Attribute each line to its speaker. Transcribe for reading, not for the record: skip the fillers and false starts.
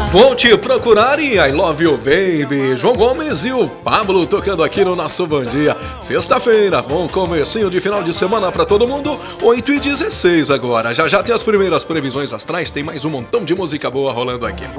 Speaker 1: Vou te procurar e I Love You Baby. João Gomes e o Pablo tocando aqui no nosso Bom Dia. Sexta-feira, bom comecinho de final de semana pra todo mundo. 8h16 agora. Já tem as primeiras previsões astrais, tem mais um montão de música boa rolando aqui.